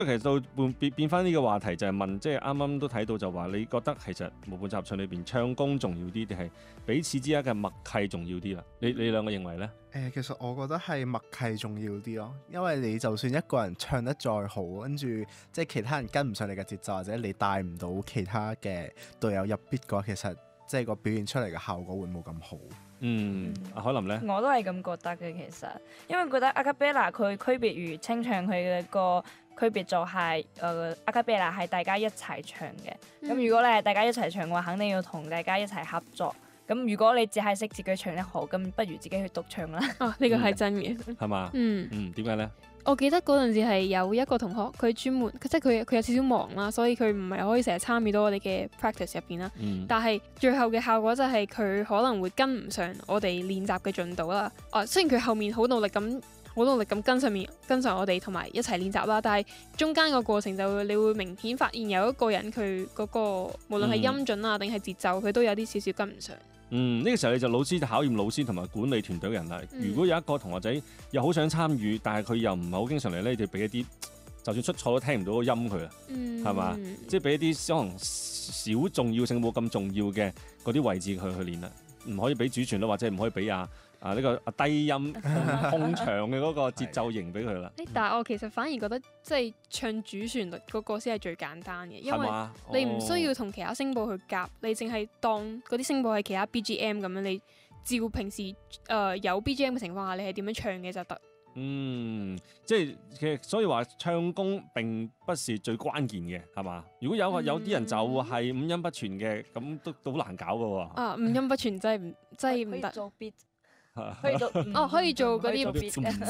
其實到變翻呢個話題就係問，即係啱啱都睇到就話，你覺得其實無伴奏合唱裏邊唱功重要啲，定係彼此之間嘅默契重要啲啦？你兩個認為呢？ 其實我覺得係默契重要啲咯，因為你就算一個人唱得再好，跟住即係其他人跟唔上你嘅節奏，或者你帶唔到其他嘅隊友入 beat 嘅話，其實即係個表現出嚟嘅效果會冇咁好。 阿海琳呢？ 我都係咁覺得嘅，其實，因為覺得阿卡貝拉佢區別於清唱，佢嘅個區別就係阿卡貝拉係大家一齊唱嘅。咁如果你係大家一齊唱嘅話，肯定要同大家一齊合作。咁如果你只係識自己唱得好，咁不如自己去獨唱啦。 呢個係真嘅， 係嘛？點解呢？ 我記得嗰陣時係有一個同學，佢專門即係佢有少少忙啦，所以佢唔係可以成日參與到我哋嘅 practice 入邊啦。但係最後嘅效果就係佢可能會跟唔上我哋練習嘅進度啦。雖然佢後面好努力咁跟上我哋同埋一齊練習啦，但係中間個過程你會明顯發現有一個人佢嗰個無論係音準啊定係節奏，佢都有啲少少跟唔上。 呢個時候你就老師就考驗老師同埋管理團隊嘅人啦。如果有一個同學仔又好想參與，但係佢又唔係好經常嚟咧，你就俾一啲就算出錯都聽唔到個音佢啦，係嘛？即係俾一啲可能小重要性冇咁重要嘅嗰啲位置佢去練啦。唔可以俾主旋律，或者唔可以俾呢個低音空長嘅嗰個節奏型俾佢啦。 但係我其實反而覺得即係唱主旋律嗰個先係最簡單嘅，因為你唔需要同其他聲部去夾，你淨係當嗰啲聲部係其他 BGM 咁樣，你照平時有 BGM 嘅情況下，你係點樣唱嘅就得。 即係其實所以話唱功並不是最關鍵嘅，係嘛？如果有啲人就係五音不全嘅，咁都好難搞噶喎。五音不全真係唔得。 做 beat， 可以做嗰啲嗰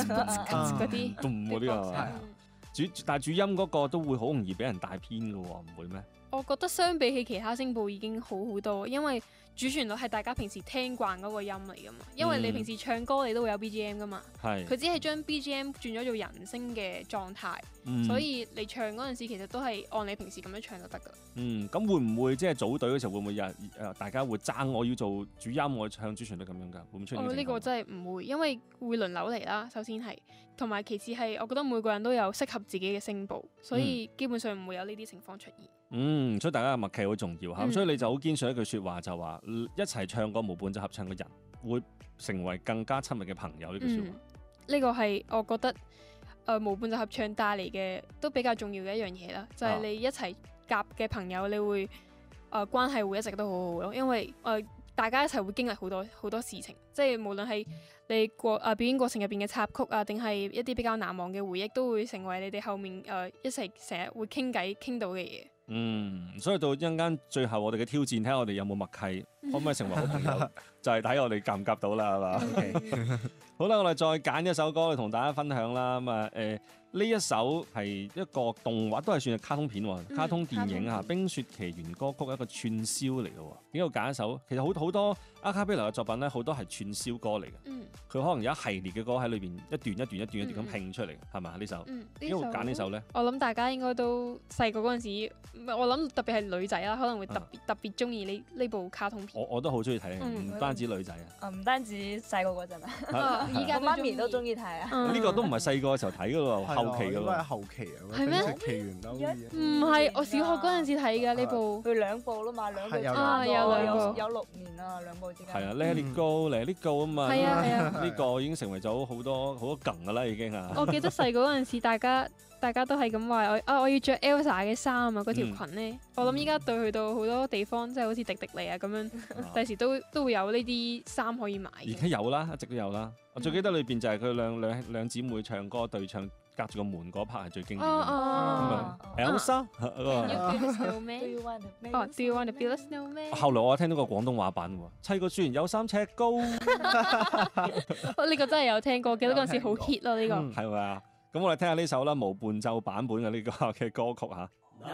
啲啊。但係主音嗰個都會好容易俾人帶偏噶喎，唔會咩？我覺得相比起其他聲部已經好好多，因為主旋律係大家平時聽慣嗰個音嚟噶嘛。因為你平時唱歌你都會有 BGM 噶嘛，佢只係將 BGM 轉咗做人聲嘅狀態，所以你唱嗰陣時其實都係按你平時咁樣唱就得噶啦。 咁會唔會即係組隊嘅時候會唔會有人大家會爭我要做主音，我唱主旋律咁樣㗎？會唔會出現呢個情況？ 呢個真係唔會，因為會輪流嚟啦。首先係，同埋其次係，我覺得每個人都有適合自己嘅聲部，所以基本上唔會有呢啲情況出現。 所以大家嘅默契好重要嚇，所以你就好堅信一句説話，就話一齊唱歌無伴奏合唱嘅人會成為更加親密嘅朋友。呢句説話， 呢個係我覺得無伴奏合唱帶嚟嘅都比較重要嘅一樣嘢啦，就係你一齊夾嘅朋友，你會關係會一直都好好咯，因為大家一齊會經歷好多事情，即係無論係你表演過程入邊嘅插曲啊，定係一啲比較難忘嘅回憶，都會成為你哋後面一齊成日會傾偈傾到嘅嘢。 所以到一陣間最後我哋嘅挑戰，睇下我哋有冇默契，可唔可以成為好朋友，就係睇我哋夾唔夾到啦，係嘛？Okay. 好啦，我哋再揀一首歌嚟同大家分享啦。呢一首係一個動畫，都係算係卡通片喎，卡通電影啊，《冰雪奇緣》歌曲一個串燒嚟嘅喎。點解要揀一首？其實好多阿卡貝拉嘅作品咧，好多係串燒歌嚟嘅。佢可能有一系列嘅歌喺裏邊一段咁拼出嚟，係咪呢首？點解會揀呢首咧？ 我諗大家應該都細個嗰陣時，我諗特別係女仔啦，可能會特別中意呢部卡通片。 我都好中意睇，唔單止女仔啊， 唔單止細個嗰陣啊，依家媽咪都中意睇啊。 呢個都唔係細個嘅時候睇嘅喎。後期嘅咯，後期啊， 係咩？唔係，我小學嗰陣時睇嘅呢部。 佢兩部啦嘛，兩部有 6年啦，兩部之間。 係啊 ，Let It Go，Let It Go 啊嘛。 係啊， 呢個已經成為咗好多梗㗎啦，已經啊。 我記得細個嗰陣時，大家都係咁話我要着 Elsa 嘅衫啊，嗰條裙咧。我諗依家對去到好多地方，即係好似迪尼啊咁樣，第時都會有呢啲衫可以買。 而家有啦，一直都有啦。我最記得裏邊就係佢兩姊妹唱歌對唱，隔住個門嗰 part 係最經典嘅。Elsa， Do you want to build a snowman？ 後來我聽到個廣東話版喎，砌個雖然有3尺高。 呢個真係有聽過，記得嗰陣時好 hit 咯呢個。 係咪啊？咁我哋聽下呢首啦，無伴奏版本嘅呢個嘅歌曲嚇。